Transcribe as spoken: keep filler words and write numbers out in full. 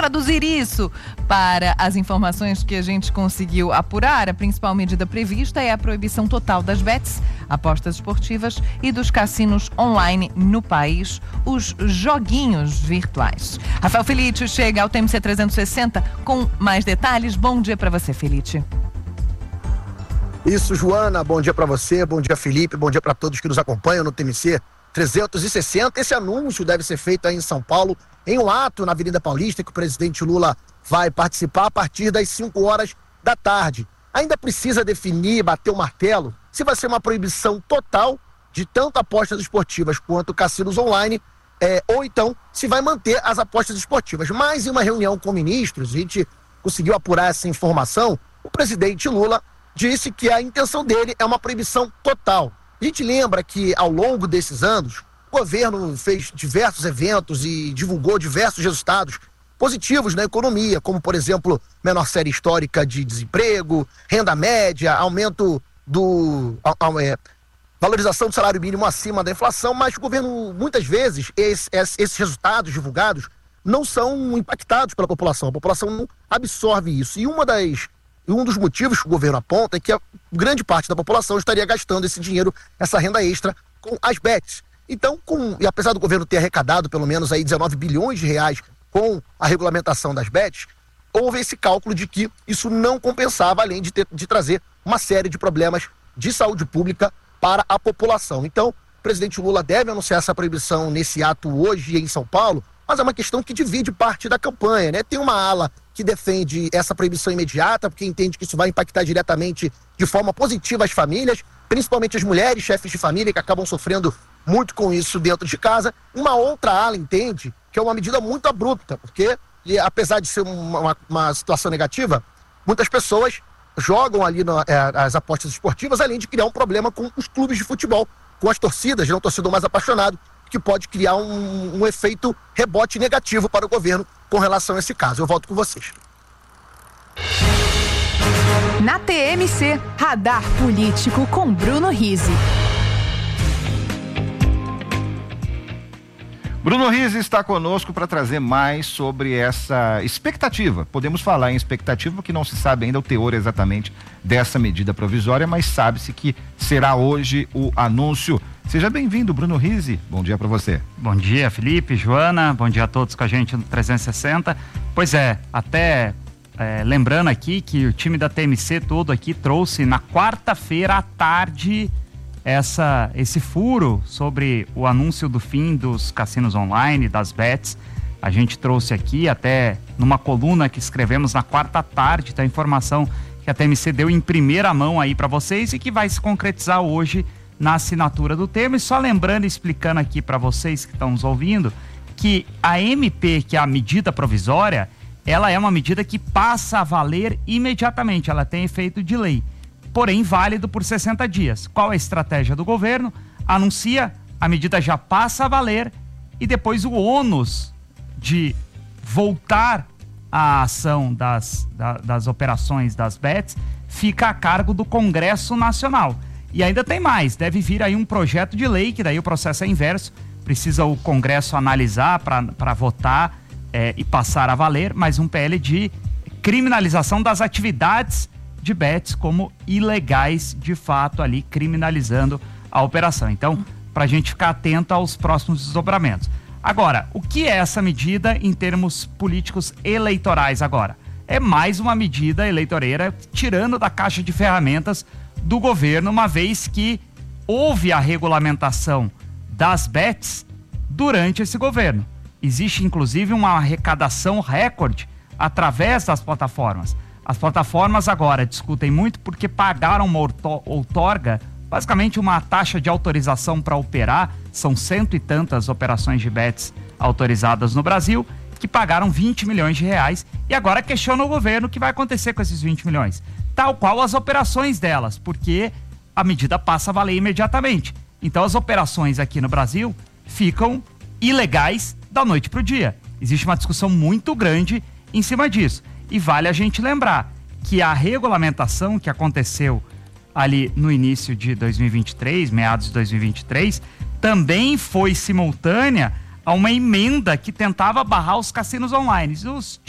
traduzir isso para as informações que a gente conseguiu apurar, a principal medida prevista é a proibição total das bets, apostas esportivas e dos cassinos online no país, os joguinhos virtuais. Rafael Felite chega ao T M C trezentos e sessenta com mais detalhes. Bom dia para você, Felite. Isso, Joana, bom dia para você, bom dia, Felipe, bom dia para todos que nos acompanham no T M C trezentos e sessenta. Esse anúncio deve ser feito aí em São Paulo, em um ato na Avenida Paulista, que o presidente Lula vai participar a partir das cinco horas da tarde. Ainda precisa definir, bater o martelo, se vai ser uma proibição total de tanto apostas esportivas quanto cassinos online, é, ou então se vai manter as apostas esportivas. Mas em uma reunião com ministros, a gente conseguiu apurar essa informação, o presidente Lula disse que a intenção dele é uma proibição total. A gente lembra que ao longo desses anos, o governo fez diversos eventos e divulgou diversos resultados positivos na economia, como, por exemplo, menor série histórica de desemprego, renda média, aumento do... A, a, é, valorização do salário mínimo acima da inflação, mas o governo, muitas vezes, esse, esses resultados divulgados não são impactados pela população. A população não absorve isso. E uma das... Um dos motivos que o governo aponta é que a grande parte da população estaria gastando esse dinheiro, essa renda extra, com as bets. Então, com, e apesar do governo ter arrecadado pelo menos aí dezenove bilhões de reais com a regulamentação das bets, houve esse cálculo de que isso não compensava, além de, ter, de trazer uma série de problemas de saúde pública para a população. Então, o presidente Lula deve anunciar essa proibição nesse ato hoje em São Paulo, mas é uma questão que divide parte da campanha, né? Tem uma ala que defende essa proibição imediata, porque entende que isso vai impactar diretamente de forma positiva as famílias, principalmente as mulheres, chefes de família, que acabam sofrendo muito com isso dentro de casa. Uma outra ala entende que é uma medida muito abrupta, porque, e, apesar de ser uma, uma, uma situação negativa, muitas pessoas jogam ali no, é, as apostas esportivas, além de criar um problema com os clubes de futebol, com as torcidas, não torcedor mais apaixonado, que pode criar um, um efeito rebote negativo para o governo com relação a esse caso. Eu volto com vocês. Na T M C, Radar Político com Bruno Rizzi. Bruno Rizzi está conosco para trazer mais sobre essa expectativa. Podemos falar em expectativa porque não se sabe ainda o teor exatamente dessa medida provisória, mas sabe-se que será hoje o anúncio. Seja bem-vindo, Bruno Rizzi. Bom dia para você. Bom dia, Felipe, Joana. Bom dia a todos com a gente no trezentos e sessenta. Pois é, até é, lembrando aqui que o time da T M C todo aqui trouxe na quarta-feira à tarde essa, esse furo sobre o anúncio do fim dos cassinos online, das bets. A gente trouxe aqui até numa coluna que escrevemos na quarta tarde, tá? A informação que a T M C deu em primeira mão aí para vocês e que vai se concretizar hoje na assinatura do termo. E só lembrando e explicando aqui para vocês que estão nos ouvindo, que a M P, que é a medida provisória, ela é uma medida que passa a valer imediatamente, ela tem efeito de lei, porém válido por sessenta dias. Qual é a estratégia do governo? Anuncia, a medida já passa a valer e depois o ônus de voltar à ação das, da, das operações das bets fica a cargo do Congresso Nacional. E ainda tem mais, deve vir aí um projeto de lei, que daí o processo é inverso, precisa o Congresso analisar para votar é, e passar a valer, mas um P L de criminalização das atividades de bets como ilegais, de fato, ali criminalizando a operação. Então, para a gente ficar atento aos próximos desdobramentos. Agora, o que é essa medida em termos políticos eleitorais agora? É mais uma medida eleitoreira tirando da caixa de ferramentas do governo, uma vez que houve a regulamentação das bets durante esse governo. Existe, inclusive, uma arrecadação recorde através das plataformas. As plataformas agora discutem muito porque pagaram uma outorga, basicamente uma taxa de autorização para operar, são cento e tantas operações de bets autorizadas no Brasil, que pagaram vinte milhões de reais e agora questionam o governo o que vai acontecer com esses vinte milhões. Tal qual as operações delas, porque a medida passa a valer imediatamente. Então as operações aqui no Brasil ficam ilegais da noite para o dia. Existe uma discussão muito grande em cima disso. E vale a gente lembrar que a regulamentação que aconteceu ali no início de dois mil e vinte e três, meados de dois mil e vinte e três, também foi simultânea a uma emenda que tentava barrar os cassinos online. Os